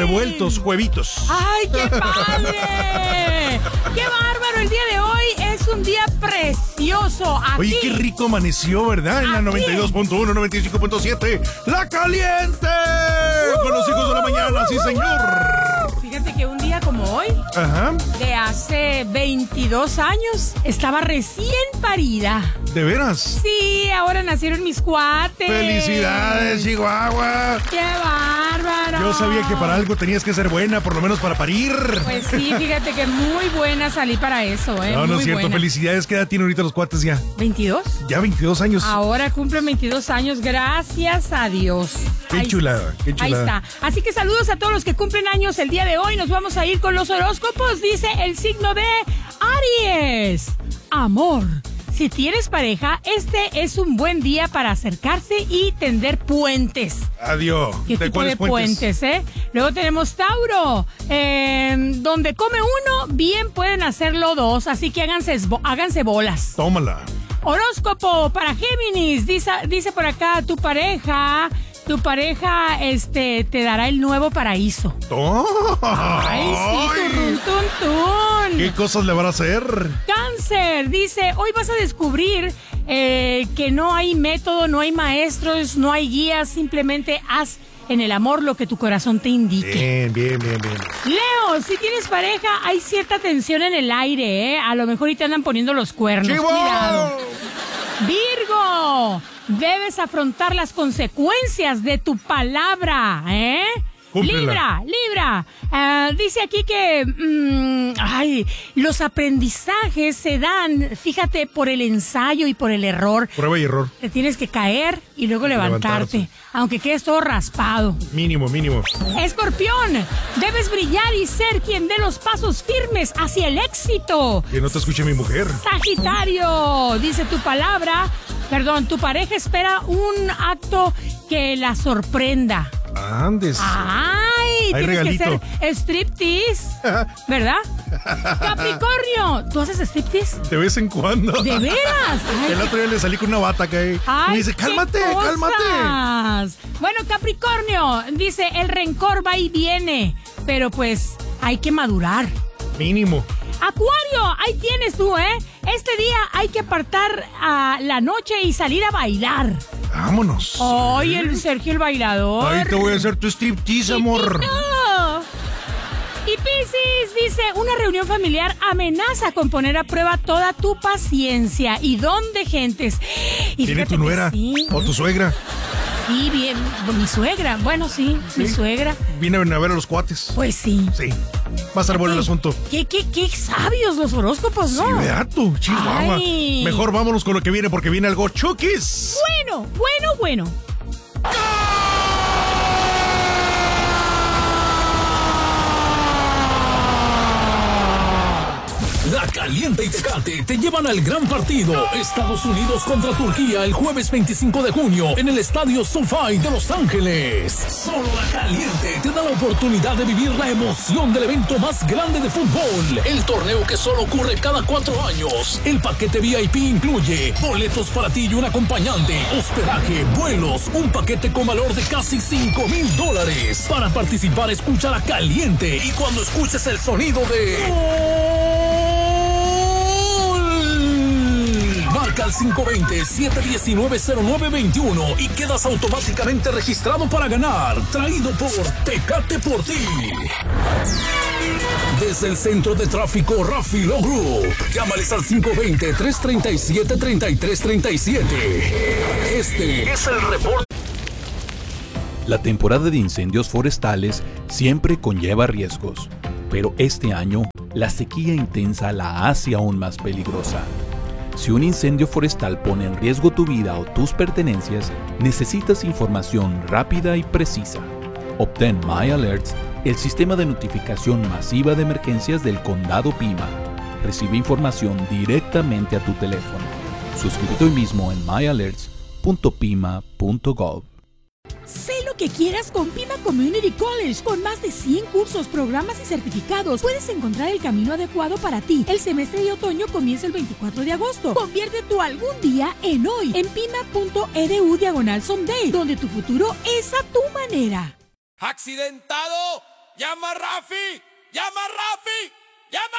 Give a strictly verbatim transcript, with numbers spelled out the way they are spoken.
revueltos, huevitos. ¡Ay, qué padre! ¡Qué bárbaro! El día de hoy es un día precioso. Aquí. Oye, qué rico amaneció, ¿verdad? En la noventa y dos punto uno, noventa y cinco punto siete. ¡La Caliente! Uh, Con los hijos de la mañana, uh, sí, señor. Fíjate que un día como hoy, Ajá. de hace veintidós años, estaba recién parida. ¿De veras? Sí, ahora nacieron mis cuates. ¡Felicidades, Chihuahua! ¡Qué bárbaro! Yo sabía que para algo tenías que ser buena, por lo menos para parir. Pues sí, fíjate que muy buena salí para eso, ¿eh? No, no muy es cierto. buena. Felicidades. ¿Qué edad tienen ahorita los cuates ya? ¿veintidós? Ya veintidós años. Ahora cumplen veintidós años, gracias a Dios. Qué Ahí chulada, qué chulada. Ahí está. Así que saludos a todos los que cumplen años el día de hoy. Nos vamos a ir con los horóscopos. Dice el signo de Aries. Amor. Si tienes pareja, este es un buen día para acercarse y tender puentes. Adiós. ¿Qué ¿De tipo cuáles de puentes? puentes, eh? Luego tenemos Tauro. Eh, donde come uno, bien pueden hacerlo dos. Así que háganse, háganse bolas. Tómala. Horóscopo para Géminis. Dice, dice por acá, tu pareja... Tu pareja, este, te dará el nuevo paraíso. ¡Oh! ¡Ay, sí, turun, tun, tun! ¿Qué cosas le van a hacer? Cáncer, dice, hoy vas a descubrir eh, que no hay método, no hay maestros, no hay guías, simplemente haz en el amor lo que tu corazón te indique. Bien, bien, bien, bien. Leo, si tienes pareja, hay cierta tensión en el aire, ¿eh? A lo mejor y te andan poniendo los cuernos. ¡Chivo! Cuidado. Virgo, debes afrontar las consecuencias de tu palabra, ¿eh? Cúmplela. Libra, Libra, uh, dice aquí que um, ay, los aprendizajes se dan, fíjate, por el ensayo y por el error. Prueba y error. Te tienes que caer y luego levantarte, Levantarse. aunque quedes todo raspado. Mínimo, mínimo. Escorpión, debes brillar y ser quien dé los pasos firmes hacia el éxito. Que no te escuche mi mujer. Sagitario, dice tu palabra, perdón, tu pareja espera un acto que la sorprenda. Andes. Ay, Hay tienes regalito. que ser striptease, ¿verdad? Capricornio, ¿tú haces striptease? De vez en cuando. ¿De veras? Ay, El otro día le salí con una bata que Ay, me dice, qué cálmate, cálmate. cosas. Bueno, Capricornio, dice, el rencor va y viene, pero pues hay que madurar. Mínimo. Acuario, ahí tienes tú, ¿eh? Este día hay que apartar a la noche y salir a bailar. Vámonos. Ay, el Sergio el bailador. Ahí te voy a hacer tu striptease, amor. No. Y Piscis dice, una reunión familiar amenaza con poner a prueba toda tu paciencia y don de gentes. Y ¿Tiene fíjate tu que nuera sí, o tu suegra? Sí, bien, mi suegra, bueno, sí, ¿Sí? mi suegra. Vine a ver a los cuates. Pues sí. Sí. Va a estar bueno el asunto. ¿Qué, qué, qué sabios los horóscopos, ¿no? Sí, vea tú, Chihuahua. Ay. Mejor vámonos con lo que viene porque viene algo chukis. Bueno, bueno, bueno. La Caliente y Tecate te llevan al gran partido. Estados Unidos contra Turquía el jueves veinticinco de junio en el Estadio SoFi de Los Ángeles. Solo La Caliente te da la oportunidad de vivir la emoción del evento más grande de fútbol. El torneo que solo ocurre cada cuatro años. El paquete V I P incluye boletos para ti y un acompañante, hospedaje, vuelos, un paquete con valor de casi cinco mil dólares. Para participar, escucha La Caliente y cuando escuches el sonido de... Marca al cinco dos cero, siete uno nueve, cero nueve dos uno y quedas automáticamente registrado para ganar. Traído por Tecate por ti. Desde el centro de tráfico Rafilo Group. Llámales al cinco dos cero, tres tres siete, tres tres tres siete. Este es el reporte. La temporada de incendios forestales siempre conlleva riesgos, pero este año la sequía intensa la hace aún más peligrosa. Si un incendio forestal pone en riesgo tu vida o tus pertenencias, necesitas información rápida y precisa. Obtén MyAlerts, el sistema de notificación masiva de emergencias del Condado Pima. Recibe información directamente a tu teléfono. Suscríbete hoy mismo en my alerts punto pima punto gov. Sé lo que quieras con Pima Community College. Con más de cien cursos, programas y certificados, puedes encontrar el camino adecuado para ti. El semestre de otoño comienza el veinticuatro de agosto. Convierte tu algún día en hoy en pima punto edu diagonal someday, donde tu futuro es a tu manera. ¡Accidentado! ¡Llama a Rafi! ¡Llama a Rafi! ¡Llama